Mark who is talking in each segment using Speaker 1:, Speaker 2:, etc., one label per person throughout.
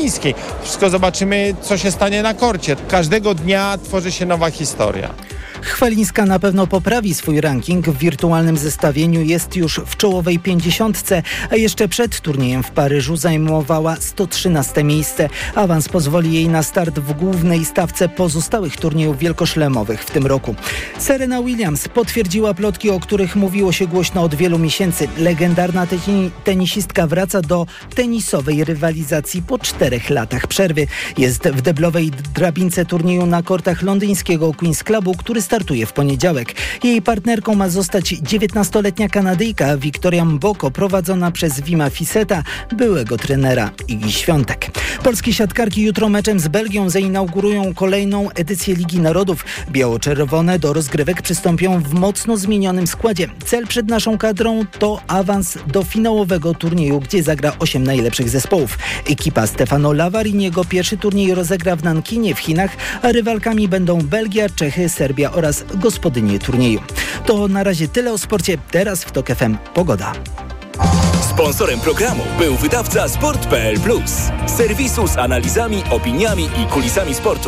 Speaker 1: niskiej. Wszystko zobaczymy, co się stanie na korcie. Każdego dnia tworzy się nowa historia.
Speaker 2: Chwalińska na pewno poprawi swój ranking. W wirtualnym zestawieniu jest już w czołowej 50, a jeszcze przed turniejem w Paryżu zajmowała 113 miejsce. Awans pozwoli jej na start w głównej stawce pozostałych turniejów wielkoszlemowych w tym roku. Serena Williams potwierdziła plotki, o których mówiło się głośno od wielu miesięcy. Legendarna tenisistka wraca do tenisowej rywalizacji po 4 latach przerwy. Jest w deblowej drabince turnieju na kortach londyńskiego Queen's Clubu, który startuje w poniedziałek. Jej partnerką ma zostać 19-letnia Kanadyjka Victoria Mboko, prowadzona przez Wima Fiseta, byłego trenera Igi Świątek. Polskie siatkarki jutro meczem z Belgią zainaugurują kolejną edycję Ligi Narodów. Biało-czerwone do rozgrywek przystąpią w mocno zmienionym składzie. Cel przed naszą kadrą to awans do finałowego turnieju, gdzie zagra 8 najlepszych zespołów. Ekipa Stefano Lavariniego pierwszy turniej rozegra w Nankinie w Chinach, a rywalkami będą Belgia, Czechy, Serbia oraz gospodynie turnieju. To na razie tyle o sporcie. Teraz w TOK FM pogoda.
Speaker 3: Sponsorem programu był wydawca Sport.pl Plus, serwisu z analizami, opiniami i kulisami sportu.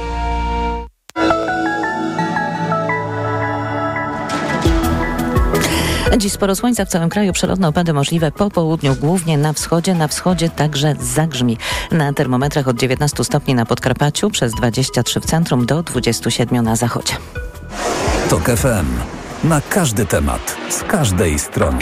Speaker 4: Dziś sporo słońca w całym kraju, przelotne opady możliwe po południu, głównie na wschodzie także zagrzmi. Na termometrach od 19 stopni na Podkarpaciu, przez 23 w centrum do 27 na zachodzie.
Speaker 5: TOK FM. Na każdy temat, z każdej strony.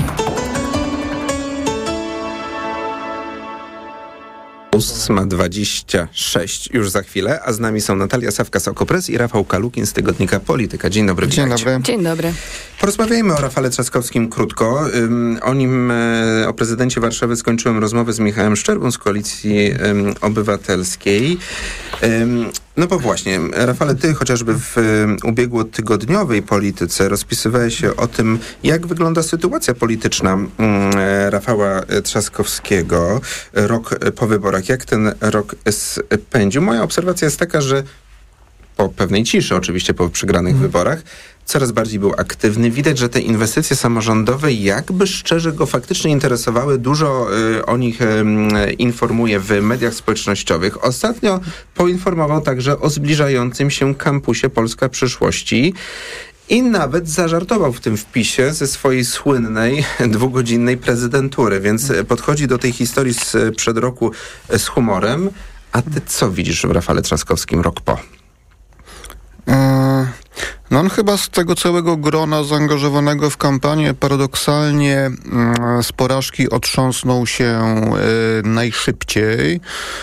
Speaker 6: Ma 26 już za chwilę, a z nami są Natalia Sawka-Okopres i Rafał Kalukin z tygodnika Polityka. Dzień dobry.
Speaker 7: Dzień dobry.
Speaker 8: Dzień dobry.
Speaker 6: Porozmawiajmy o Rafale Trzaskowskim krótko. O prezydencie Warszawy skończyłem rozmowę z Michałem Szczerbą z Koalicji Obywatelskiej. No bo właśnie, Rafale, ty chociażby w ubiegłotygodniowej Polityce rozpisywałeś się o tym, jak wygląda sytuacja polityczna Rafała Trzaskowskiego rok po wyborach. Jak ten rok spędził? Moja obserwacja jest taka, że po pewnej ciszy, oczywiście po przegranych wyborach, coraz bardziej był aktywny. Widać, że te inwestycje samorządowe jakby szczerze go faktycznie interesowały. Dużo o nich informuje w mediach społecznościowych. Ostatnio poinformował także o zbliżającym się kampusie Polska Przyszłości. I nawet zażartował w tym wpisie ze swojej słynnej 2-godzinnej prezydentury. Więc podchodzi do tej historii sprzed roku z humorem. A ty co widzisz w Rafale Trzaskowskim rok po?
Speaker 7: No on chyba z tego całego grona zaangażowanego w kampanię paradoksalnie z porażki otrząsnął się najszybciej.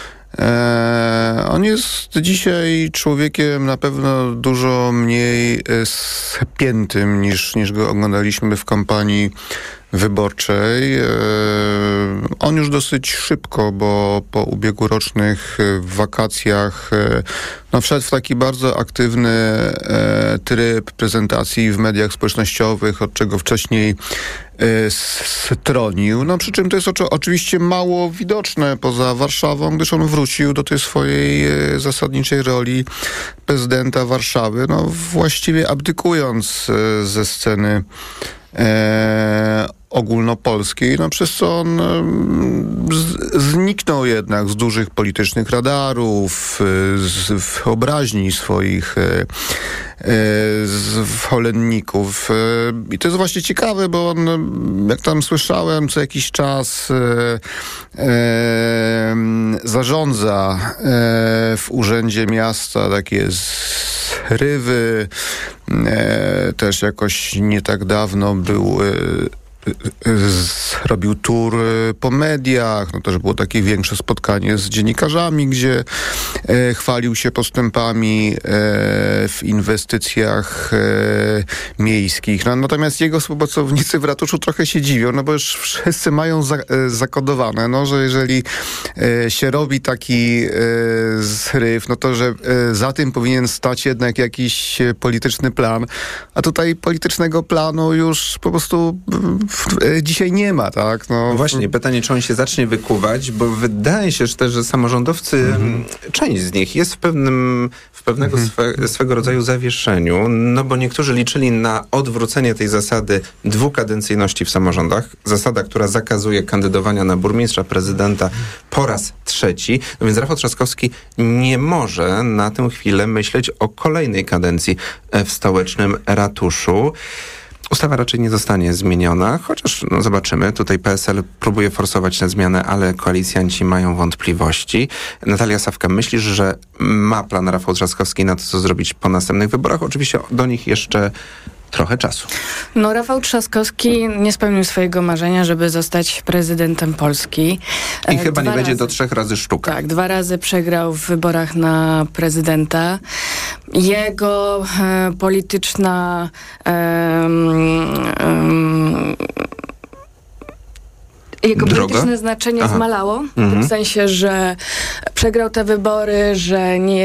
Speaker 7: On jest dzisiaj człowiekiem na pewno dużo mniej spiętym niż go oglądaliśmy w kampanii wyborczej. On już dosyć szybko, bo po ubiegłorocznych wakacjach wszedł w taki bardzo aktywny tryb prezentacji w mediach społecznościowych, od czego wcześniej stronił. No przy czym to jest oczywiście mało widoczne poza Warszawą, gdyż on wrócił do tej swojej zasadniczej roli prezydenta Warszawy, właściwie abdykując ze sceny ogólnopolskiej, przez co on zniknął jednak z dużych politycznych radarów, z wyobraźni swoich zwolenników. I to jest właśnie ciekawe, bo on, jak tam słyszałem, co jakiś czas zarządza w Urzędzie Miasta takie zrywy. Też jakoś nie tak dawno robił tour po mediach, też było takie większe spotkanie z dziennikarzami, gdzie chwalił się postępami w inwestycjach miejskich. Natomiast jego współpracownicy w ratuszu trochę się dziwią, bo już wszyscy mają zakodowane, że jeżeli się robi taki zryw, to że za tym powinien stać jednak jakiś polityczny plan, a tutaj politycznego planu już po prostu dzisiaj nie ma, tak? No
Speaker 6: właśnie, pytanie, czy on się zacznie wykuwać, bo wydaje się też, że samorządowcy, część z nich jest w pewnego swego rodzaju zawieszeniu, no bo niektórzy liczyli na odwrócenie tej zasady dwukadencyjności w samorządach. Zasada, która zakazuje kandydowania na burmistrza, prezydenta po raz trzeci. No więc Rafał Trzaskowski nie może na tę chwilę myśleć o kolejnej kadencji w stołecznym ratuszu. Ustawa raczej nie zostanie zmieniona, chociaż zobaczymy. Tutaj PSL próbuje forsować tę zmianę, ale koalicjanci mają wątpliwości. Natalia Sawka, myślisz, że ma plan Rafał Trzaskowski na to, co zrobić po następnych wyborach? Oczywiście do nich jeszcze trochę czasu.
Speaker 8: No, Rafał Trzaskowski nie spełnił swojego marzenia, żeby zostać prezydentem Polski.
Speaker 6: I chyba nie będzie do 3 razy sztuka.
Speaker 8: Tak, 2 razy przegrał w wyborach na prezydenta. Jego polityczna polityczne znaczenie zmalało. W tym sensie, że przegrał te wybory, że nie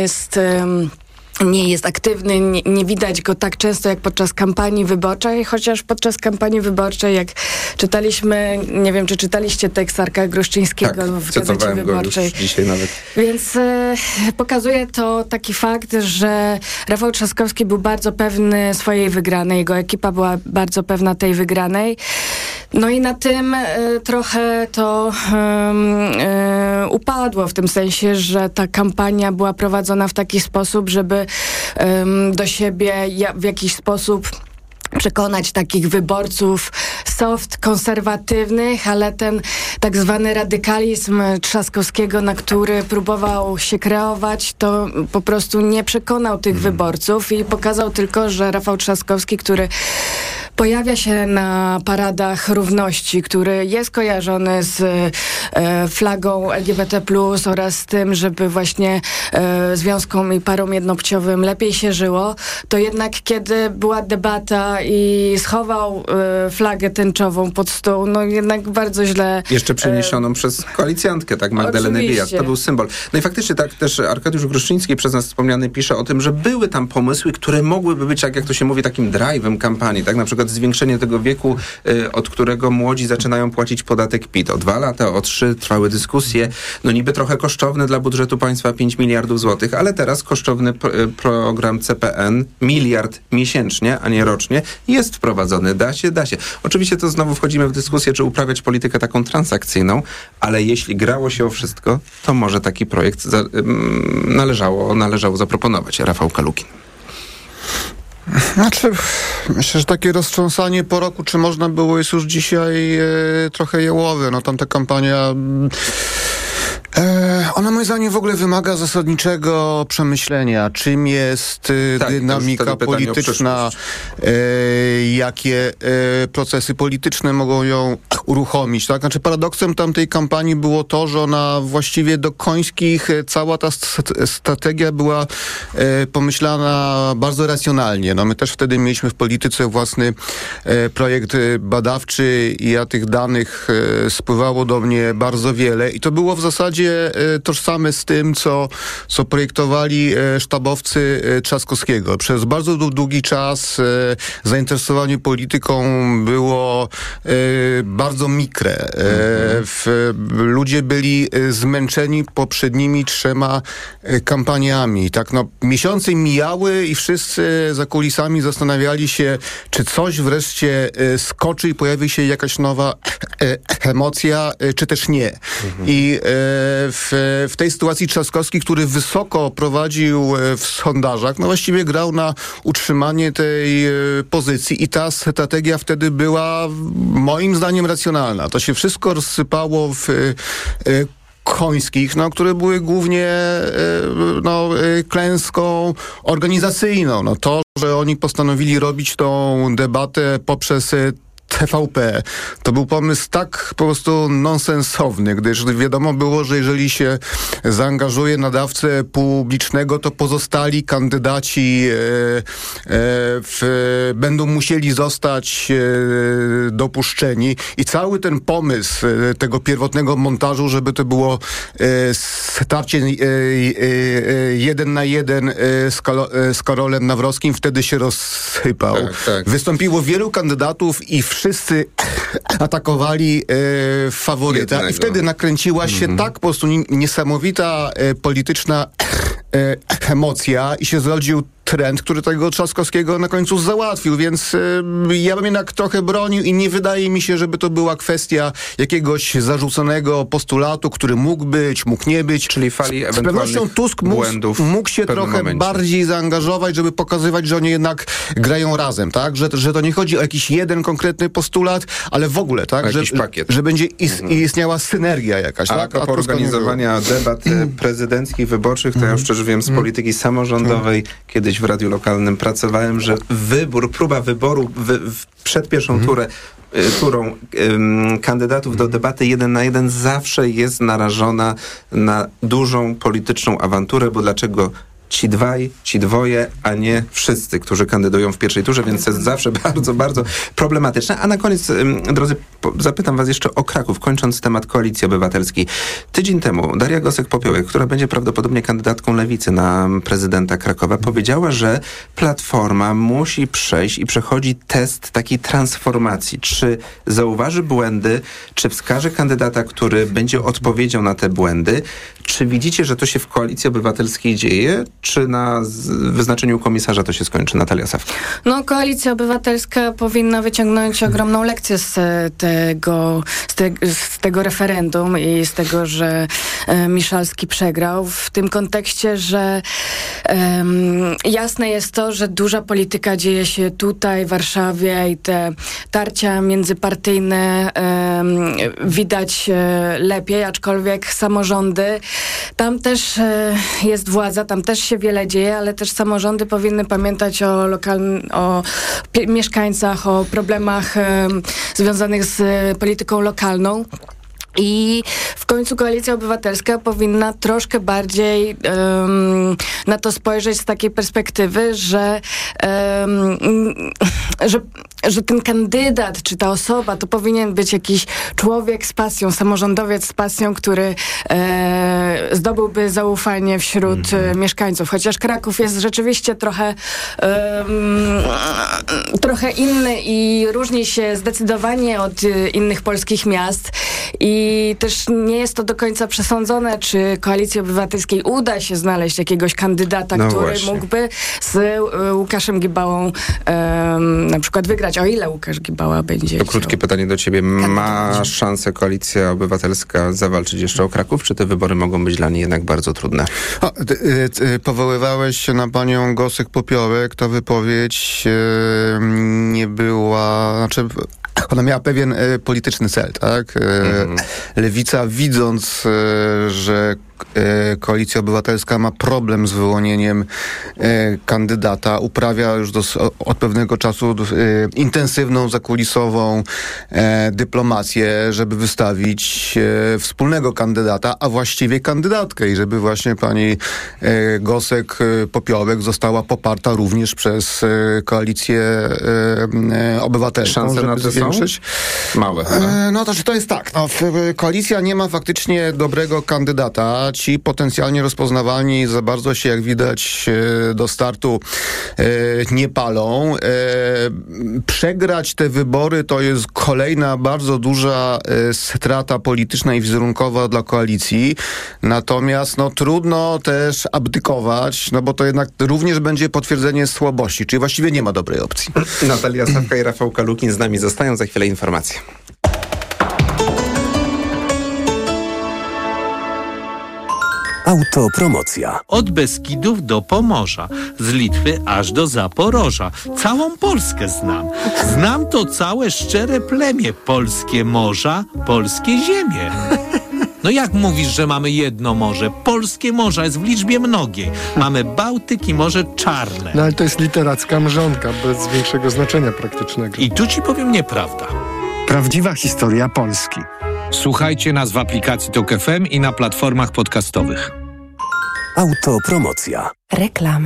Speaker 8: jest aktywny, nie widać go tak często jak podczas kampanii wyborczej, chociaż podczas kampanii wyborczej, jak czytaliśmy, nie wiem, czy czytaliście tekst Arka Gruszczyńskiego w Gazecie Wyborczej.
Speaker 6: Go już dzisiaj nawet.
Speaker 8: Więc pokazuje to taki fakt, że Rafał Trzaskowski był bardzo pewny swojej wygranej, jego ekipa była bardzo pewna tej wygranej. No i na tym trochę to upadło, w tym sensie, że ta kampania była prowadzona w taki sposób, żeby do siebie w jakiś sposób przekonać takich wyborców soft, konserwatywnych, ale ten tak zwany radykalizm Trzaskowskiego, na który próbował się kreować, to po prostu nie przekonał tych wyborców i pokazał tylko, że Rafał Trzaskowski, który pojawia się na paradach równości, który jest kojarzony z flagą LGBT+, oraz z tym, żeby właśnie związkom i parom jednopłciowym lepiej się żyło, to jednak kiedy była debata i schował flagę tęczową pod stół, no jednak bardzo źle...
Speaker 6: Jeszcze przeniesioną przez koalicjantkę, tak, Magdalenę Biejat. To był symbol. No i faktycznie tak też Arkadiusz Gruszczyński, przez nas wspomniany, pisze o tym, że były tam pomysły, które mogłyby być, jak to się mówi, takim drive'em kampanii, tak, na przykład zwiększenie tego wieku, od którego młodzi zaczynają płacić podatek PIT. O 2 lata, o 3 trwały dyskusje. No niby trochę kosztowne dla budżetu państwa 5 miliardów złotych, ale teraz kosztowny program CPN, 1 miliard miesięcznie, a nie rocznie, jest wprowadzony. Da się. Oczywiście to znowu wchodzimy w dyskusję, czy uprawiać politykę taką transakcyjną, ale jeśli grało się o wszystko, to może taki projekt należało zaproponować. Rafał Kalukin.
Speaker 7: Znaczy, myślę, że takie roztrząsanie po roku, czy można było, jest już dzisiaj trochę jałowe. No tamta kampania... Ona moim zdaniem w ogóle wymaga zasadniczego przemyślenia, czym jest dynamika polityczna, jakie procesy polityczne mogą ją uruchomić. Tak? Znaczy paradoksem tamtej kampanii było to, że ona właściwie do końskich, cała ta strategia była pomyślana bardzo racjonalnie. No my też wtedy mieliśmy w polityce własny projekt badawczy i ja tych danych spływało do mnie bardzo wiele i to było w zasadzie tożsame z tym, co projektowali sztabowcy Trzaskowskiego. Przez bardzo długi czas zainteresowanie polityką było bardzo mikre. Ludzie byli zmęczeni poprzednimi 3 kampaniami. Tak, no, miesiące mijały i wszyscy za kulisami zastanawiali się, czy coś wreszcie skoczy i pojawi się jakaś nowa emocja, czy też nie. I w tej sytuacji Trzaskowski, który wysoko prowadził w sondażach, no właściwie grał na utrzymanie tej pozycji i ta strategia wtedy była moim zdaniem racjonalna. To się wszystko rozsypało w Końskich, no, które były głównie klęską organizacyjną. No, to, że oni postanowili robić tą debatę poprzez TVP. To był pomysł tak po prostu nonsensowny, gdyż wiadomo było, że jeżeli się zaangażuje nadawcę publicznego, to pozostali kandydaci będą musieli zostać dopuszczeni i cały ten pomysł tego pierwotnego montażu, żeby to było starcie 1 na 1 z Karolem Nawrockim, wtedy się rozsypał.
Speaker 6: Tak.
Speaker 7: Wystąpiło wielu kandydatów i wszyscy atakowali faworyta
Speaker 6: Jednego.
Speaker 7: i wtedy nakręciła się tak po prostu niesamowita polityczna emocja i się zrodził trend, który tego Trzaskowskiego na końcu załatwił, więc ja bym jednak trochę bronił i nie wydaje mi się, żeby to była kwestia jakiegoś zarzuconego postulatu, który mógł być, mógł nie być.
Speaker 6: Czyli fali
Speaker 7: Z pewnością Tusk mógł się trochę bardziej zaangażować, żeby pokazywać, że oni jednak grają razem, tak? Że to nie chodzi o jakiś jeden konkretny postulat, ale w ogóle, tak?
Speaker 6: Jakiś pakiet.
Speaker 7: Że będzie istniała synergia jakaś,
Speaker 6: A
Speaker 7: tak?
Speaker 6: propos organizowania debat prezydenckich, wyborczych, to ja już też wiem z polityki samorządowej, kiedyś w radiu lokalnym pracowałem, że próba wyboru przed pierwszą turą kandydatów do debaty 1 na 1 zawsze jest narażona na dużą polityczną awanturę, bo dlaczego ci dwoje, a nie wszyscy, którzy kandydują w pierwszej turze, więc to jest zawsze bardzo, bardzo problematyczne. A na koniec, drodzy, zapytam was jeszcze o Kraków, kończąc temat Koalicji Obywatelskiej. Tydzień temu Daria Gosek-Popiołek, która będzie prawdopodobnie kandydatką Lewicy na prezydenta Krakowa, powiedziała, że Platforma musi przejść i przechodzi test takiej transformacji. Czy zauważy błędy, czy wskaże kandydata, który będzie odpowiedzią na te błędy? Czy widzicie, że to się w Koalicji Obywatelskiej dzieje? Czy na wyznaczeniu komisarza to się skończy? Natalia Sawka.
Speaker 8: No, Koalicja Obywatelska powinna wyciągnąć ogromną lekcję z tego referendum i z tego, że Miszalski przegrał. W tym kontekście, że jasne jest to, że duża polityka dzieje się tutaj, w Warszawie i te tarcia międzypartyjne widać lepiej, aczkolwiek samorządy, tam też jest władza, tam też się wiele dzieje, ale też samorządy powinny pamiętać o mieszkańcach, o problemach związanych z polityką lokalną. I w końcu Koalicja Obywatelska powinna troszkę bardziej na to spojrzeć z takiej perspektywy, że ten kandydat, czy ta osoba, to powinien być jakiś człowiek z pasją, samorządowiec z pasją, który zdobyłby zaufanie wśród mieszkańców. Chociaż Kraków jest rzeczywiście trochę inny i różni się zdecydowanie od innych polskich miast. I też nie jest to do końca przesądzone, czy Koalicji Obywatelskiej uda się znaleźć jakiegoś kandydata, który mógłby z Łukaszem Gibałą na przykład wygrać. O ile Łukasz Gibała będzie
Speaker 6: To krótkie pytanie do ciebie. Ma szansę Koalicja Obywatelska zawalczyć jeszcze o Kraków, czy te wybory mogą być dla niej jednak bardzo trudne?
Speaker 7: Powoływałeś się na panią Gosek-Popiołek. Ta wypowiedź nie była... Ona miała pewien polityczny cel, tak? Lewica, widząc, że Koalicja Obywatelska ma problem z wyłonieniem kandydata, uprawia już od pewnego czasu intensywną, zakulisową dyplomację, żeby wystawić wspólnego kandydata, a właściwie kandydatkę i żeby właśnie pani Gosek-Popiołek została poparta również przez Koalicję Obywatelską.
Speaker 6: Szanse na to są? Małe.
Speaker 7: No to jest tak. Koalicja nie ma faktycznie dobrego kandydata. Ci potencjalnie rozpoznawalni za bardzo się, jak widać, do startu nie palą. Przegrać te wybory to jest kolejna bardzo duża strata polityczna i wizerunkowa dla koalicji. Natomiast trudno też abdykować, bo to jednak również będzie potwierdzenie słabości, czyli właściwie nie ma dobrej opcji.
Speaker 6: Natalia Sawka i Rafał Kalukin z nami zostają. Za chwilę informacje.
Speaker 5: Autopromocja.
Speaker 9: Od Beskidów do Pomorza, z Litwy aż do Zaporoża. Całą Polskę znam. Znam to całe szczere plemię. Polskie morza, polskie ziemie. No jak mówisz, że mamy jedno morze? Polskie morza jest w liczbie mnogiej. Mamy Bałtyk i Morze Czarne.
Speaker 10: No ale to jest literacka mrzonka, bez większego znaczenia praktycznego.
Speaker 9: I tu ci powiem nieprawda.
Speaker 11: Prawdziwa historia Polski.
Speaker 12: Słuchajcie nas w aplikacji TOK FM i na platformach podcastowych.
Speaker 5: Autopromocja.
Speaker 13: Reklama.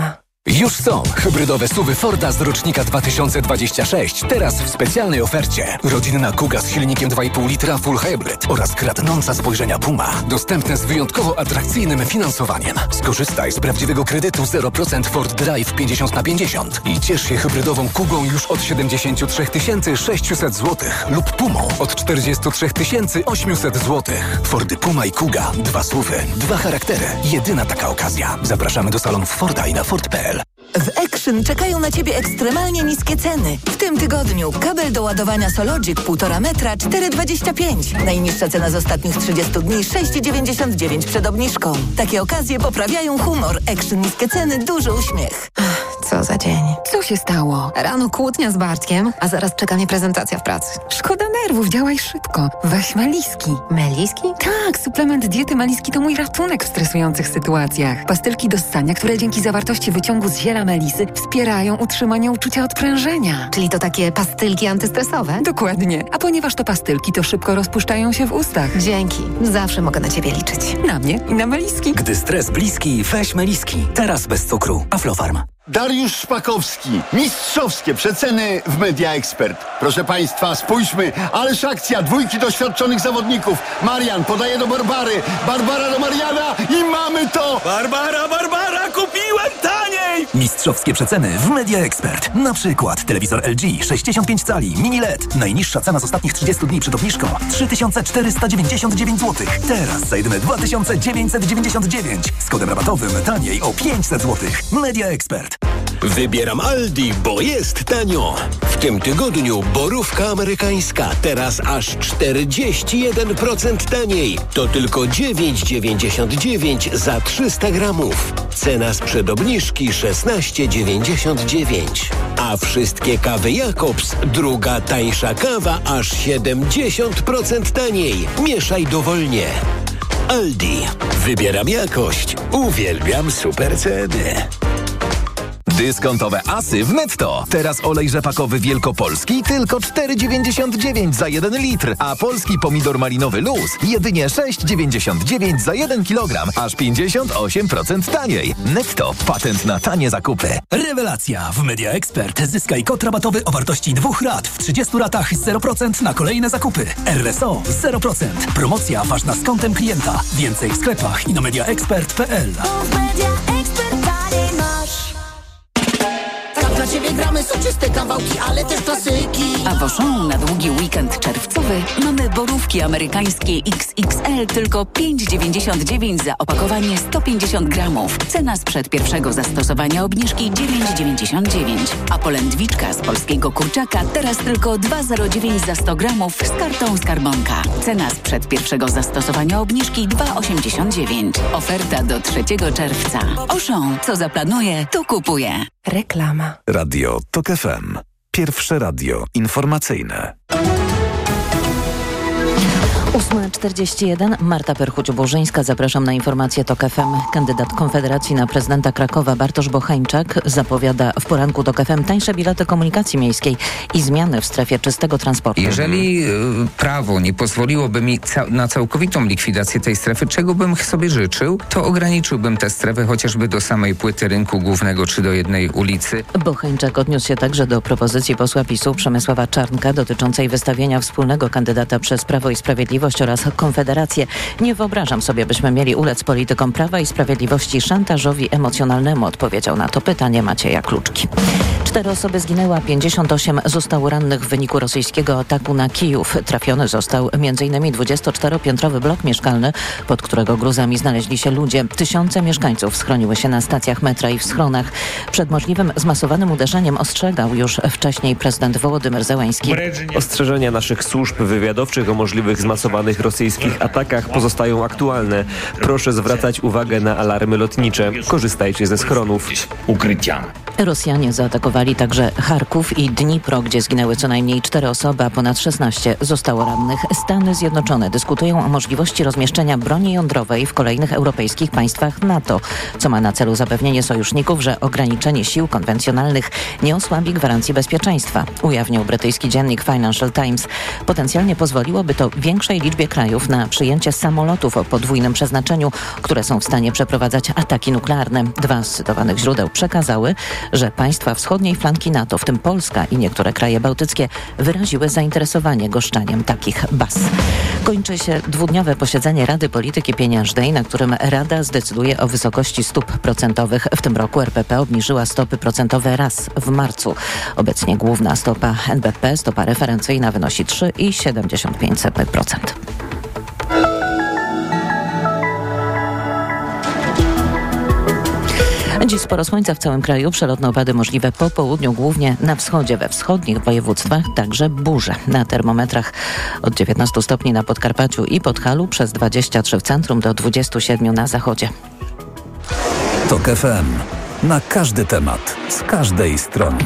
Speaker 3: Już są hybrydowe SUV-y Forda z rocznika 2026. Teraz w specjalnej ofercie. Rodzinna Kuga z silnikiem 2,5 litra Full Hybrid oraz kradnąca spojrzenia Puma. Dostępne z wyjątkowo atrakcyjnym finansowaniem. Skorzystaj z prawdziwego kredytu 0% Ford Drive 50/50 i ciesz się hybrydową Kugą już od 73 600 zł lub Pumą od 43 800 zł. Fordy Puma i Kuga. 2 SUV-y, 2 charaktery. Jedyna taka okazja. Zapraszamy do salonów Forda i na Ford.pl.
Speaker 13: W Action czekają na Ciebie ekstremalnie niskie ceny. W tym tygodniu kabel do ładowania Sologic 1,5 metra 4,25. Najniższa cena z ostatnich 30 dni 6,99 przed obniżką. Takie okazje poprawiają humor. Action niskie ceny, duży uśmiech.
Speaker 14: Co za dzień. Co się stało? Rano kłótnia z Bartkiem, a zaraz czeka mnie prezentacja w pracy. Szkoda nerwów, działaj szybko. Weź Meliski. Meliski? Tak, suplement diety Meliski to mój ratunek w stresujących sytuacjach. Pastylki do ssania, które dzięki zawartości wyciągu z ziela melisy wspierają utrzymanie uczucia odprężenia. Czyli to takie pastylki antystresowe? Dokładnie. A ponieważ to pastylki, to szybko rozpuszczają się w ustach. Dzięki. Zawsze mogę na Ciebie liczyć. Na mnie i na Meliski.
Speaker 3: Gdy stres bliski, weź Meliski. Teraz bez cukru. Aflofarm.
Speaker 15: Dariusz Szpakowski. Mistrzowskie przeceny w Media Expert. Proszę Państwa, spójrzmy. Ależ akcja. 2 doświadczonych zawodników. Marian podaje do Barbary. Barbara do Mariana i mamy to!
Speaker 3: Barbara, kupiłem taniej! Mistrzowskie przeceny w Media Expert. Na przykład telewizor LG 65 cali mini LED. Najniższa cena z ostatnich 30 dni przed obniżką 3499 zł. Teraz za jedyne 2999. Z kodem rabatowym taniej o 500 zł. Media Expert.
Speaker 16: Wybieram Aldi, bo jest tanio. W tym tygodniu borówka amerykańska teraz aż 41% taniej. To tylko 9,99 za 300 gramów. Cena sprzed obniżki 16,99. A wszystkie kawy Jakobs, druga tańsza kawa aż 70% taniej. Mieszaj dowolnie. Aldi. Wybieram jakość. Uwielbiam super ceny.
Speaker 3: Dyskontowe asy w Netto. Teraz olej rzepakowy wielkopolski tylko 4,99 za 1 litr, a polski pomidor malinowy Luz jedynie 6,99 za 1 kilogram, aż 58% taniej. Netto. Patent na tanie zakupy. Rewelacja! W Media Expert zyskaj kod rabatowy o wartości 2 rat w 30 ratach 0% na kolejne zakupy. RSO 0%. Promocja ważna z kontem klienta. Więcej w sklepach i na mediaexpert.pl.
Speaker 17: Dla Ciebie gramy soczyste kawałki, ale też klasyki.
Speaker 18: A w Auchan na długi weekend czerwcowy mamy borówki amerykańskie XXL tylko 5,99 za opakowanie 150 gramów. Cena sprzed pierwszego zastosowania obniżki 9,99. A polędwiczka z polskiego kurczaka teraz tylko 2,09 za 100 gramów z kartą Skarbonka. Cena sprzed pierwszego zastosowania obniżki 2,89. Oferta do 3 czerwca. Auchan, co zaplanuje, to kupuje.
Speaker 14: Reklama.
Speaker 5: Radio TOK FM. Pierwsze radio informacyjne.
Speaker 4: 8:41. Marta Perchuć-Burzyńska. Zapraszam na informację TOK FM. Kandydat Konfederacji na prezydenta Krakowa Bartosz Bocheńczak zapowiada w poranku TOK FM tańsze bilety komunikacji miejskiej i zmiany w strefie czystego transportu.
Speaker 19: Jeżeli prawo nie pozwoliłoby mi na całkowitą likwidację tej strefy, czego bym sobie życzył, to ograniczyłbym tę strefę chociażby do samej płyty rynku głównego czy do jednej ulicy.
Speaker 4: Bocheńczak odniósł się także do propozycji posła PiS-u Przemysława Czarnka dotyczącej wystawienia wspólnego kandydata przez Prawo i Sprawiedliwość oraz Konfederację. Nie wyobrażam sobie, byśmy mieli ulec politykom Prawa i Sprawiedliwości szantażowi emocjonalnemu, odpowiedział na to pytanie Macieja Kluczki. 4 osoby zginęły, a 58 zostało rannych w wyniku rosyjskiego ataku na Kijów. Trafiony został m.in. 24-piętrowy blok mieszkalny, pod którego gruzami znaleźli się ludzie. Tysiące mieszkańców schroniły się na stacjach metra i w schronach. Przed możliwym zmasowanym uderzeniem ostrzegał już wcześniej prezydent Wołodymyr Zełenski.
Speaker 20: Ostrzeżenia naszych służb wywiadowczych o możliwych zmasowanych rosyjskich atakach pozostają aktualne. Proszę zwracać uwagę na alarmy lotnicze. Korzystajcie ze schronów.
Speaker 4: Rosjanie zaatakowali także Charków i Dnipro, gdzie zginęły co najmniej 4 osoby, a ponad 16 zostało rannych. Stany Zjednoczone dyskutują o możliwości rozmieszczenia broni jądrowej w kolejnych europejskich państwach NATO, co ma na celu zapewnienie sojuszników, że ograniczenie sił konwencjonalnych nie osłabi gwarancji bezpieczeństwa, ujawnił brytyjski dziennik Financial Times. Potencjalnie pozwoliłoby to większej liczbie krajów na przyjęcie samolotów o podwójnym przeznaczeniu, które są w stanie przeprowadzać ataki nuklearne. 2 z cytowanych źródeł przekazały, że państwa wschodniej flanki NATO, w tym Polska i niektóre kraje bałtyckie, wyraziły zainteresowanie goszczaniem takich baz. Kończy się 2-dniowe posiedzenie Rady Polityki Pieniężnej, na którym Rada zdecyduje o wysokości stóp procentowych. W tym roku RPP obniżyła stopy procentowe raz w marcu. Obecnie główna stopa NBP, stopa referencyjna, wynosi 3,75%. Dziś sporo słońca w całym kraju, przelotne opady możliwe po południu, głównie na wschodzie. We wschodnich województwach także burze. Na termometrach od 19 stopni na Podkarpaciu i Podhalu, przez 23 w centrum do 27 na zachodzie.
Speaker 5: TOK FM. Na każdy temat, z każdej strony.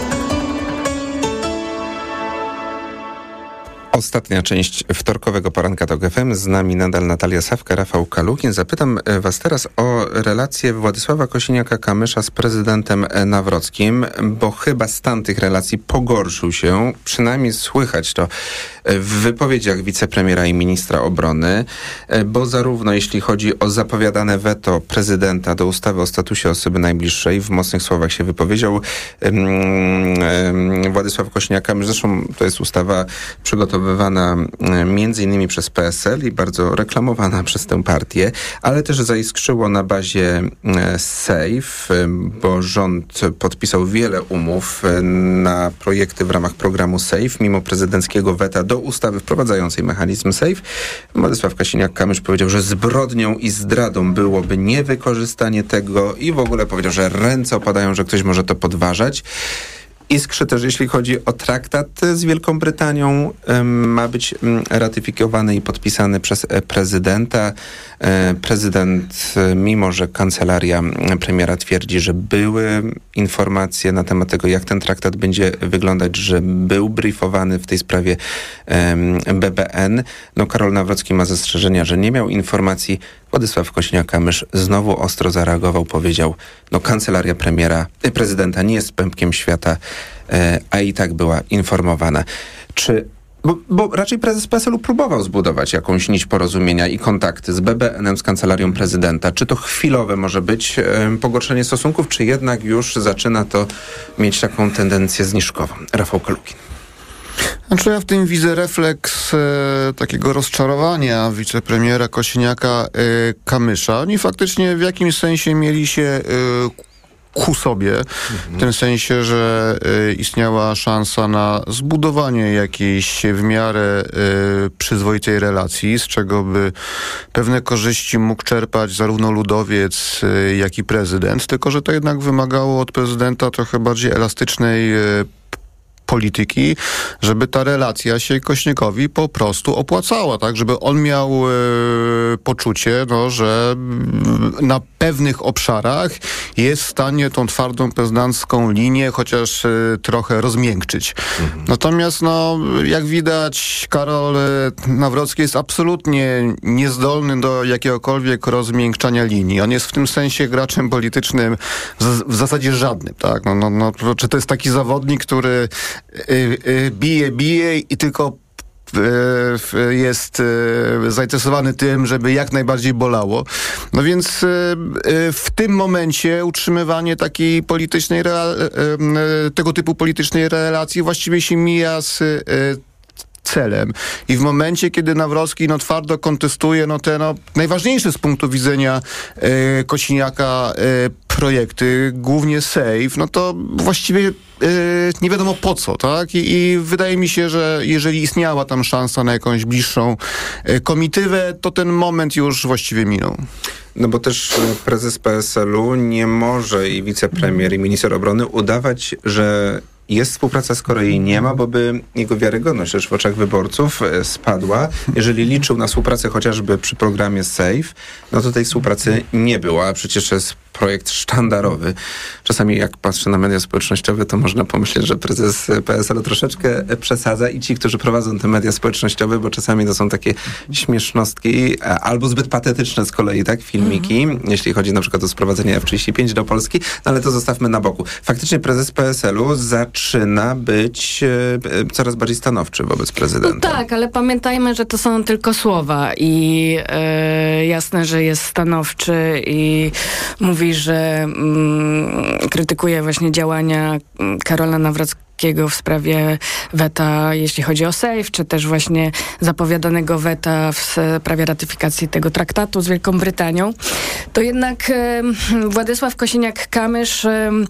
Speaker 6: Ostatnia część wtorkowego poranka TOK FM. Z nami nadal Natalia Sawka, Rafał Kalukin. Zapytam was teraz o relację Władysława Kosiniaka-Kamysza z prezydentem Nawrockim, bo chyba stan tych relacji pogorszył się. Przynajmniej słychać to w wypowiedziach wicepremiera i ministra obrony, bo zarówno jeśli chodzi o zapowiadane weto prezydenta do ustawy o statusie osoby najbliższej, w mocnych słowach się wypowiedział Władysław Kosiniak-Kamysz. Zresztą to jest ustawa przygotowywana między innymi przez PSL i bardzo reklamowana przez tę partię, ale też zaiskrzyło na bazie SAFE, bo rząd podpisał wiele umów na projekty w ramach programu SAFE, mimo prezydenckiego weta do ustawy wprowadzającej mechanizm SAFE. Władysław Kosiniak-Kamysz powiedział, że zbrodnią i zdradą byłoby niewykorzystanie tego i w ogóle powiedział, że ręce opadają, że ktoś może to podważać. Iskrzy też, jeśli chodzi o traktat z Wielką Brytanią, ma być ratyfikowany i podpisany przez prezydenta. Prezydent, mimo że kancelaria premiera twierdzi, że były informacje na temat tego, jak ten traktat będzie wyglądać, że był briefowany w tej sprawie BBN, Karol Nawrocki ma zastrzeżenia, że nie miał informacji. Władysław Kosiniak-Kamysz znowu ostro zareagował, powiedział, kancelaria prezydenta nie jest pępkiem świata, a i tak była informowana. Bo raczej prezes PSL-u próbował zbudować jakąś nić porozumienia i kontakty z BBN-em, z kancelarią prezydenta. Czy to chwilowe może być pogorszenie stosunków, czy jednak już zaczyna to mieć taką tendencję zniżkową? Rafał Kalukin.
Speaker 7: Znaczy ja w tym widzę refleks takiego rozczarowania wicepremiera Kosiniaka-Kamysza. Oni faktycznie w jakimś sensie mieli się ku sobie, w tym sensie, że istniała szansa na zbudowanie jakiejś w miarę przyzwoitej relacji, z czego by pewne korzyści mógł czerpać zarówno ludowiec, jak i prezydent, tylko że to jednak wymagało od prezydenta trochę bardziej elastycznej polityki, żeby ta relacja się Kośniakowi po prostu opłacała, tak? Żeby on miał poczucie, że na pewnych obszarach jest w stanie tą twardą prezydencką linię chociaż trochę rozmiękczyć. Natomiast jak widać, Karol Nawrocki jest absolutnie niezdolny do jakiegokolwiek rozmiękczania linii. On jest w tym sensie graczem politycznym w zasadzie żadnym, tak? Czy to jest taki zawodnik, który bije i tylko jest zainteresowany tym, żeby jak najbardziej bolało. Więc w tym momencie utrzymywanie takiej politycznej tego typu politycznej relacji właściwie się mija z celem. I w momencie, kiedy Nawrocki twardo kontestuje te najważniejsze z punktu widzenia Kosiniaka projekty, głównie SAFE, to właściwie nie wiadomo po co, tak? I wydaje mi się, że jeżeli istniała tam szansa na jakąś bliższą komitywę, to ten moment już właściwie minął.
Speaker 6: Bo też prezes PSL-u nie może i wicepremier i minister obrony udawać, że jest współpraca, skoro jej nie ma, bo by jego wiarygodność też w oczach wyborców spadła. Jeżeli liczył na współpracę chociażby przy programie SAFE, to tej współpracy nie było, a przecież z projekt sztandarowy. Czasami jak patrzę na media społecznościowe, to można pomyśleć, że prezes PSL-u troszeczkę przesadza i ci, którzy prowadzą te media społecznościowe, bo czasami to są takie śmiesznostki albo zbyt patetyczne z kolei, tak, filmiki, jeśli chodzi na przykład o sprowadzenie F-35 do Polski, no ale to zostawmy na boku. Faktycznie prezes PSL-u zaczyna być coraz bardziej stanowczy wobec prezydenta.
Speaker 8: No tak, ale pamiętajmy, że to są tylko słowa i jasne, że jest stanowczy i mówi, że krytykuje właśnie działania Karola Nawrockiego w sprawie weta, jeśli chodzi o SAFE, czy też właśnie zapowiadanego weta w sprawie ratyfikacji tego traktatu z Wielką Brytanią, to jednak Władysław Kosiniak-Kamysz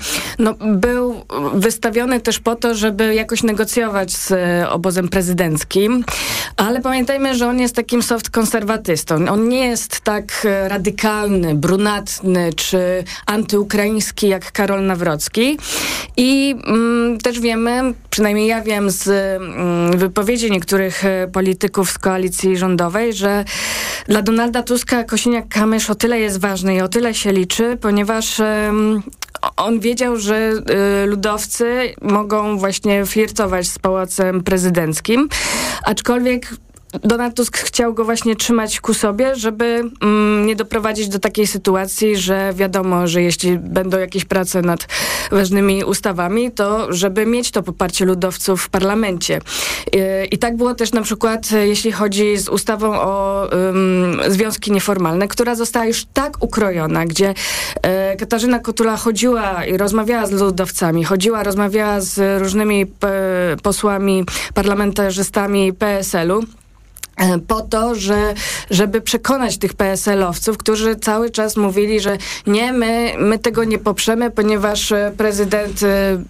Speaker 8: był wystawiony też po to, żeby jakoś negocjować z obozem prezydenckim, ale pamiętajmy, że on jest takim soft konserwatystą. On nie jest tak radykalny, brunatny czy antyukraiński jak Karol Nawrocki i też wiemy, przynajmniej ja wiem z wypowiedzi niektórych polityków z koalicji rządowej, że dla Donalda Tuska Kosiniak-Kamysz o tyle jest ważny i o tyle się liczy, ponieważ on wiedział, że ludowcy mogą właśnie flirtować z Pałacem Prezydenckim, aczkolwiek Donald Tusk chciał go właśnie trzymać ku sobie, żeby nie doprowadzić do takiej sytuacji, że wiadomo, że jeśli będą jakieś prace nad ważnymi ustawami, to żeby mieć to poparcie ludowców w parlamencie. I tak było też na przykład, jeśli chodzi z ustawą o związki nieformalne, która została już tak ukrojona, gdzie Katarzyna Kotula chodziła i rozmawiała z ludowcami, rozmawiała z różnymi posłami, parlamentarzystami PSL-u, po to, żeby przekonać tych PSL-owców, którzy cały czas mówili, że nie, my tego nie poprzemy, ponieważ prezydent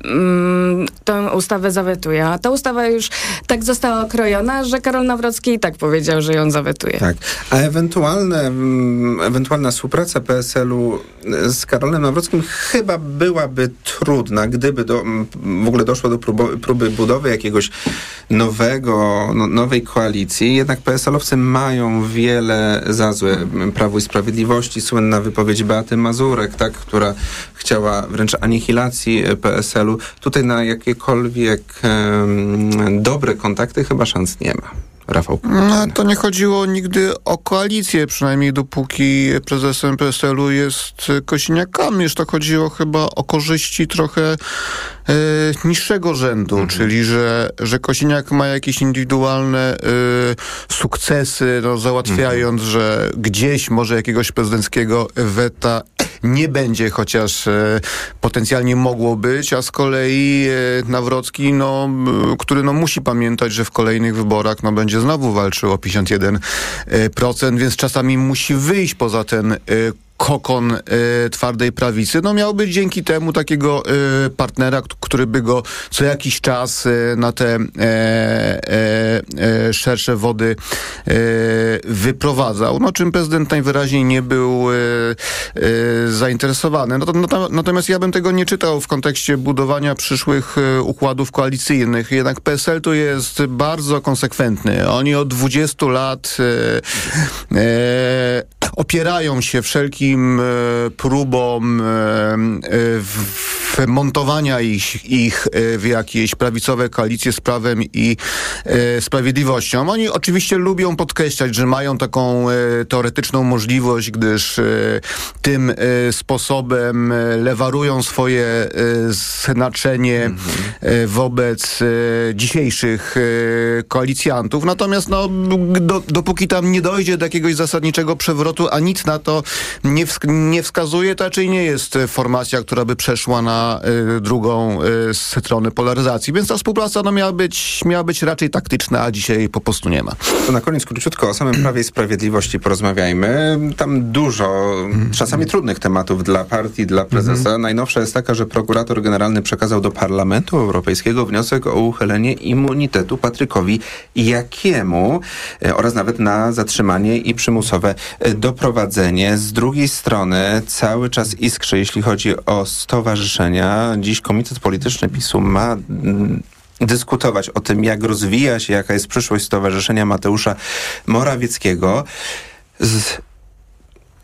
Speaker 8: tę ustawę zawetuje. A ta ustawa już tak została okrojona, że Karol Nawrocki i tak powiedział, że ją zawetuje.
Speaker 6: Tak. A ewentualna współpraca PSL-u z Karolem Nawrockim chyba byłaby trudna, gdyby w ogóle doszło do próby budowy jakiegoś nowej koalicji. Jednak PSL-owcy mają wiele za złe Prawu i Sprawiedliwości. Słynna wypowiedź Beaty Mazurek, tak, która chciała wręcz anihilacji PSL-u. Tutaj na jakiekolwiek dobre kontakty chyba szans nie ma. Rafał.
Speaker 7: No, to nie chodziło nigdy o koalicję, przynajmniej dopóki prezesem PSL-u jest Kosiniak-Kamysz. To chodziło chyba o korzyści trochę niższego rzędu, czyli że Kosiniak ma jakieś indywidualne sukcesy, załatwiając, że gdzieś może jakiegoś prezydenckiego weta nie będzie, chociaż potencjalnie mogło być, a z kolei Nawrocki, który musi pamiętać, że w kolejnych wyborach będzie znowu walczył o 51%, więc czasami musi wyjść poza ten kokon twardej prawicy. Miał być dzięki temu takiego partnera, który by go co jakiś czas na te szersze wody wyprowadzał, czym prezydent najwyraźniej nie był zainteresowany. Natomiast ja bym tego nie czytał w kontekście budowania przyszłych układów koalicyjnych. Jednak PSL tu jest bardzo konsekwentny. Oni od 20 lat opierają się wszelkim próbom wmontowania ich w jakieś prawicowe koalicje z Prawem i Sprawiedliwością. Oni oczywiście lubią podkreślać, że mają taką teoretyczną możliwość, gdyż tym sposobem lewarują swoje znaczenie wobec dzisiejszych koalicjantów. Natomiast dopóki tam nie dojdzie do jakiegoś zasadniczego przewrotu, a nic na to nie wskazuje, to raczej nie jest formacja, która by przeszła na drugą stronę polaryzacji. Więc ta współpraca miała być raczej taktyczna, a dzisiaj po prostu nie ma.
Speaker 6: To na koniec króciutko o samym Prawie i Sprawiedliwości porozmawiajmy. Tam dużo, czasami trudnych tematów dla partii, dla prezesa. Najnowsza jest taka, że prokurator generalny przekazał do Parlamentu Europejskiego wniosek o uchylenie immunitetu Patrykowi Jakiemu oraz nawet na zatrzymanie i przymusowe doprowadzenie. Z drugiej strony cały czas iskrzy, jeśli chodzi o stowarzyszenia. Dziś Komitet Polityczny PiS-u ma dyskutować o tym, jak rozwija się, jaka jest przyszłość Stowarzyszenia Mateusza Morawieckiego.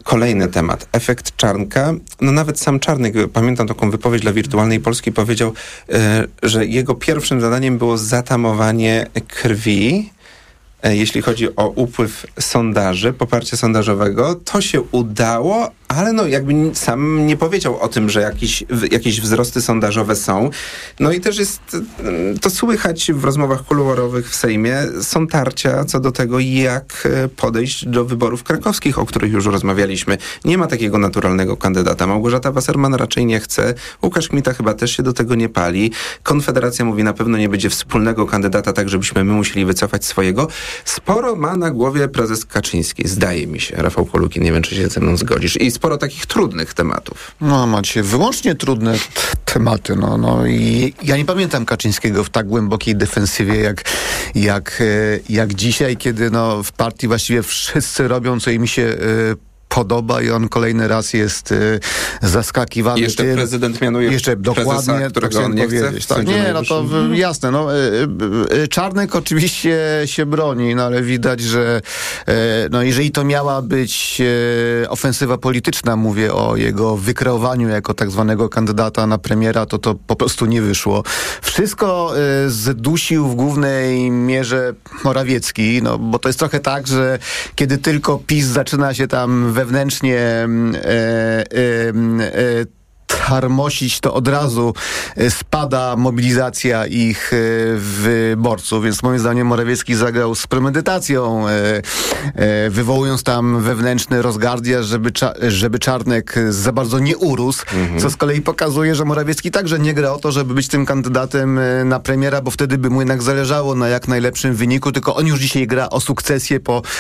Speaker 6: Kolejny temat. Efekt Czarnka. No nawet sam Czarnek, pamiętam taką wypowiedź dla Wirtualnej Polski, powiedział, że jego pierwszym zadaniem było zatamowanie krwi, jeśli chodzi o upływ sondaży, poparcia sondażowego. To się udało, ale no jakby sam nie powiedział o tym, że jakieś wzrosty sondażowe są. No i też jest to słychać w rozmowach kuluarowych w Sejmie. Są tarcia co do tego, jak podejść do wyborów krakowskich, o których już rozmawialiśmy. Nie ma takiego naturalnego kandydata. Małgorzata Wasserman raczej nie chce. Łukasz Kmita chyba też się do tego nie pali. Konfederacja mówi, na pewno nie będzie wspólnego kandydata, tak żebyśmy my musieli wycofać swojego. Sporo ma na głowie prezes Kaczyński, zdaje mi się. Rafał Polukin, nie wiem, czy się ze mną zgodzisz. I sporo takich trudnych tematów.
Speaker 7: No, macie wyłącznie trudne tematy. No i ja nie pamiętam Kaczyńskiego w tak głębokiej defensywie jak dzisiaj, kiedy w partii właściwie wszyscy robią, co im się podoba i on kolejny raz jest zaskakiwany.
Speaker 6: Jeszcze prezydent mianuje
Speaker 7: dokładnie,
Speaker 6: którego on nie chce.
Speaker 7: Tak, nie, to jasne. Czarnek oczywiście się broni, ale widać, że jeżeli to miała być ofensywa polityczna, mówię o jego wykreowaniu jako tak zwanego kandydata na premiera, to po prostu nie wyszło. Wszystko zdusił w głównej mierze Morawiecki, bo to jest trochę tak, że kiedy tylko PiS zaczyna się tam wewnętrznie tarmosić, to od razu spada mobilizacja ich wyborców, więc moim zdaniem Morawiecki zagrał z premedytacją, wywołując tam wewnętrzny rozgardiaż, żeby Czarnek za bardzo nie urósł, co z kolei pokazuje, że Morawiecki także nie gra o to, żeby być tym kandydatem na premiera, bo wtedy by mu jednak zależało na jak najlepszym wyniku, tylko on już dzisiaj gra o sukcesję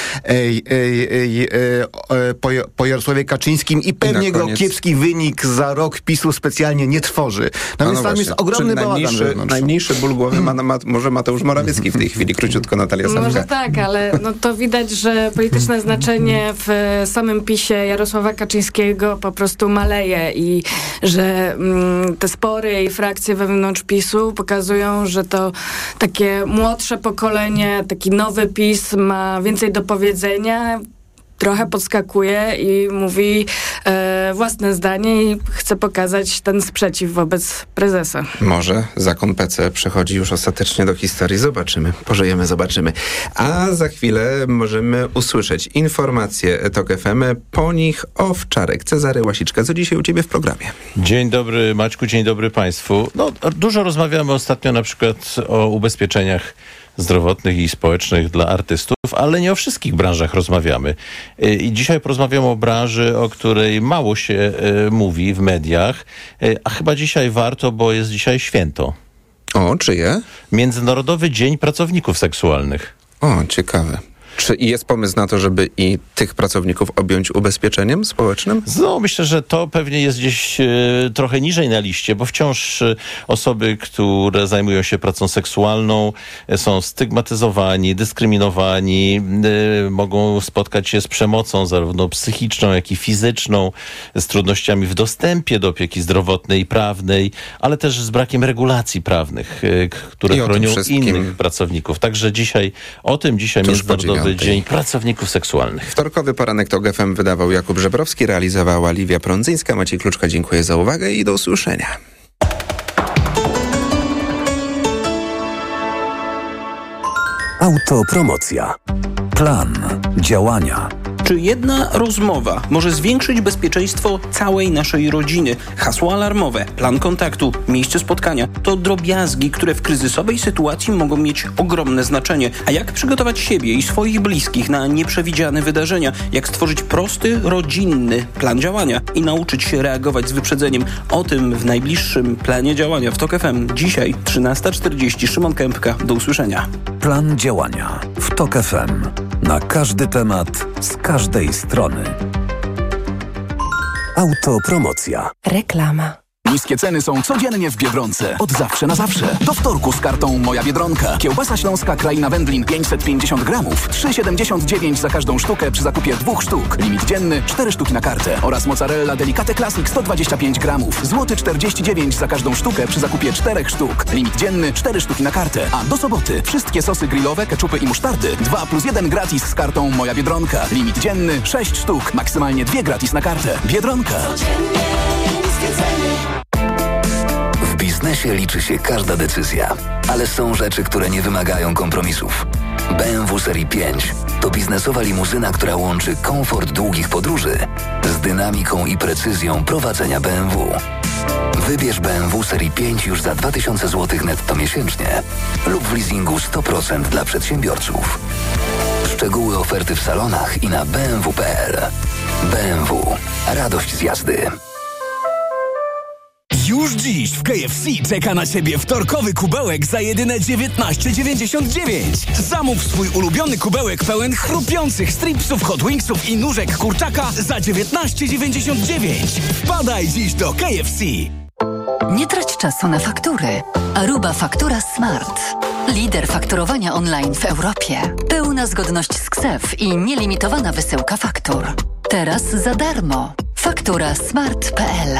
Speaker 7: po Jarosławie Kaczyńskim i pewnie go kiepski wynik za rok PiS-u specjalnie nie trwoży. Więc tam jest ogromny bałagan.
Speaker 6: Najmniejszy ból głowy może Mateusz Morawiecki w tej chwili, króciutko Natalia Sanka.
Speaker 8: Może tak, ale to widać, że polityczne znaczenie w samym PiS-ie Jarosława Kaczyńskiego po prostu maleje i że te spory i frakcje wewnątrz PiS-u pokazują, że to takie młodsze pokolenie, taki nowy PiS ma więcej do powiedzenia, trochę podskakuje i mówi własne zdanie i chce pokazać ten sprzeciw wobec prezesa.
Speaker 6: Może zakon PC przechodzi już ostatecznie do historii. Zobaczymy. Pożyjemy, zobaczymy. A za chwilę możemy usłyszeć informacje TOK FM. Po nich Owczarek. Cezary Łasiczka. Co dzisiaj u ciebie w programie?
Speaker 21: Dzień dobry Maćku, dzień dobry Państwu. Dużo rozmawiamy ostatnio na przykład o ubezpieczeniach zdrowotnych i społecznych dla artystów, ale nie o wszystkich branżach rozmawiamy. I dzisiaj porozmawiamy o branży, o której mało się mówi w mediach, a chyba dzisiaj warto, bo jest dzisiaj święto.
Speaker 6: O, czyje?
Speaker 21: Międzynarodowy Dzień Pracowników Seksualnych.
Speaker 6: O, ciekawe. Czy jest pomysł na to, żeby i tych pracowników objąć ubezpieczeniem społecznym?
Speaker 21: Myślę, że to pewnie jest gdzieś trochę niżej na liście, bo wciąż osoby, które zajmują się pracą seksualną, są stygmatyzowani, dyskryminowani, mogą spotkać się z przemocą zarówno psychiczną, jak i fizyczną, z trudnościami w dostępie do opieki zdrowotnej i prawnej, ale też z brakiem regulacji prawnych, które chronią innych pracowników. Także dzisiaj Międzynarodowy Dzień Pracowników Seksualnych.
Speaker 6: Wtorkowy poranek TOK FM wydawał Jakub Żebrowski, realizowała Liwia Prądzyńska. Maciej Kluczka, dziękuję za uwagę i do usłyszenia.
Speaker 5: Autopromocja. Plan działania.
Speaker 22: Czy jedna rozmowa może zwiększyć bezpieczeństwo całej naszej rodziny? Hasło alarmowe, plan kontaktu, miejsce spotkania to drobiazgi, które w kryzysowej sytuacji mogą mieć ogromne znaczenie. A jak przygotować siebie i swoich bliskich na nieprzewidziane wydarzenia? Jak stworzyć prosty, rodzinny plan działania i nauczyć się reagować z wyprzedzeniem? O tym w najbliższym planie działania w TOK FM. Dzisiaj 13:40. Szymon Kępka. Do usłyszenia.
Speaker 5: Plan działania w TOK FM. Na każdy temat, z każdej strony. Autopromocja.
Speaker 23: Reklama.
Speaker 1: Niskie ceny są codziennie w Biedronce. Od zawsze na zawsze. Do wtorku z kartą Moja Biedronka. Kiełbasa śląska Kraina Wędlin 550 gramów. 3,79 za każdą sztukę przy zakupie 2 sztuk. Limit dzienny 4 sztuki na kartę. Oraz mozzarella Delicate Classic 125 gramów. Złoty 49 za każdą sztukę przy zakupie 4 sztuk. Limit dzienny 4 sztuki na kartę. A do soboty wszystkie sosy grillowe, keczupy i musztardy 2+1 gratis z kartą Moja Biedronka. Limit dzienny 6 sztuk. Maksymalnie 2 gratis na kartę. Biedronka.
Speaker 2: W biznesie liczy się każda decyzja, ale są rzeczy, które nie wymagają kompromisów. BMW Serii 5 to biznesowa limuzyna, która łączy komfort długich podróży z dynamiką i precyzją prowadzenia BMW. Wybierz BMW Serii 5 już za 2000 zł netto miesięcznie lub w leasingu 100% dla przedsiębiorców. Szczegóły oferty w salonach i na bmw.pl. BMW. Radość z jazdy.
Speaker 23: Już dziś w KFC czeka na Ciebie wtorkowy kubełek za jedyne 19,99. Zamów swój ulubiony kubełek pełen chrupiących stripsów, hot wingsów i nóżek kurczaka za 19,99. Wpadaj dziś do KFC.
Speaker 24: Nie trać czasu na faktury. Aruba Faktura Smart. Lider fakturowania online w Europie. Pełna zgodność z KSEF i nielimitowana wysyłka faktur. Teraz za darmo. Faktura smart.pl.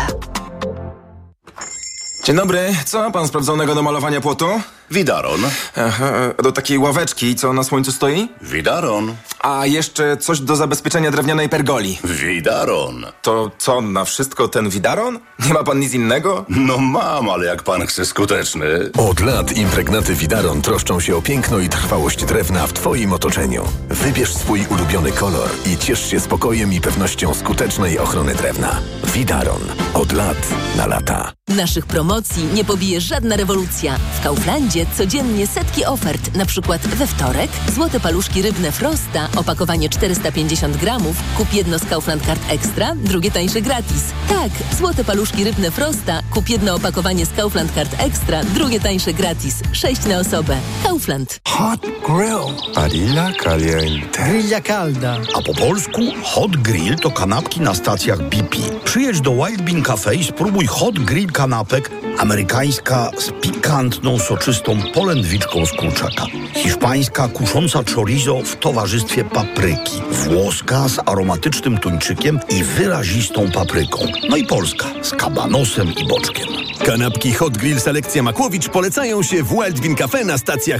Speaker 25: Dzień dobry, co ma pan sprawdzonego do malowania płotu?
Speaker 26: Widaron.
Speaker 25: Aha, do takiej ławeczki, co na słońcu stoi?
Speaker 26: Widaron.
Speaker 25: A jeszcze coś do zabezpieczenia drewnianej pergoli.
Speaker 26: Widaron.
Speaker 25: To co, na wszystko ten widaron? Nie ma pan nic innego?
Speaker 26: No mam, ale jak pan chce skuteczny.
Speaker 27: Od lat impregnaty Widaron troszczą się o piękno i trwałość drewna w Twoim otoczeniu. Wybierz swój ulubiony kolor i ciesz się spokojem i pewnością skutecznej ochrony drewna. Widaron. Od lat na lata.
Speaker 28: Naszych promocji nie pobije żadna rewolucja. W Kauflandzie codziennie setki ofert. Na przykład we wtorek złote paluszki rybne Frosta, opakowanie 450 gramów. Kup jedno z Kaufland Card Extra, drugie tańsze gratis. Tak, złote paluszki rybne Frosta. Kup jedno opakowanie z Kaufland Card Extra, drugie tańsze gratis. 6 na osobę. Kaufland.
Speaker 29: Hot grill. Barilla caliente.
Speaker 30: Grilla calda.
Speaker 29: A po polsku hot grill to kanapki na stacjach BP. Przyjedź do Wild Bean Cafe i spróbuj hot grill kanapek. Amerykańska z pikantną, soczystą polędwiczką z kurczaka. Hiszpańska kusząca chorizo w towarzystwie papryki. Włoska z aromatycznym tuńczykiem i wyrazistą papryką. No i polska z kabanosem i boczkiem.
Speaker 27: Kanapki Hot Grill Selekcja Makłowicz polecają się w Wild Bean Cafe na stacjach